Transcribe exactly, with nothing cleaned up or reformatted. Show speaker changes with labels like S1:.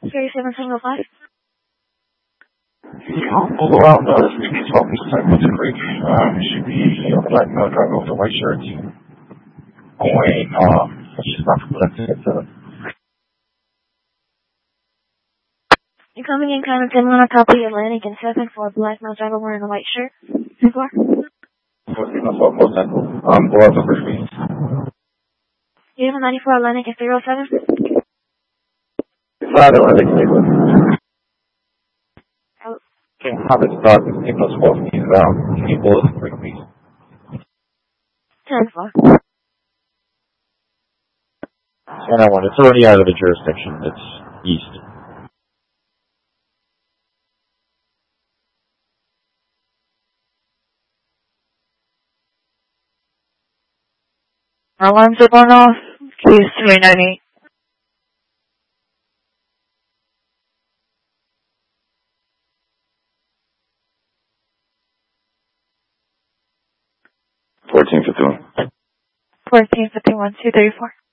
S1: thirty-seven seven oh five.
S2: Yeah, we'll go out and uh, speak to twelve this time with the creek. Um, it should be a black male driver with a white shirt. Going, um, she's not from Clinton.
S1: You're coming in kind of ten on top of the Atlantic and seven for a black male driver wearing a white shirt. Who's more?
S2: Um, go out the first week.
S1: You have a ninety-four Atlantic at three oh seven?
S2: Flat Atlantic, Nicholas.
S1: Oh.
S2: Okay, have it start with Nicholas Wolf. He's um, people in three weeks.
S1: ten four.
S3: And I want it's already out of the jurisdiction. It's east.
S4: Alarms are going off. Keys three ninety-eight.
S2: fourteen fifty-one.
S4: fourteen fifty-one, two thirty-four.